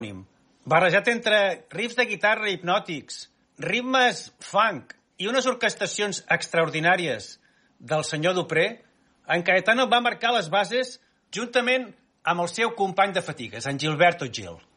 barrejat entre riffs de guitarra hipnòtics, ritmes funk i unes orquestacions extraordinàries del senyor Dupré, en Cayetano va marcar les bases juntament amb el seu company de fatigues, en Gilberto Gil.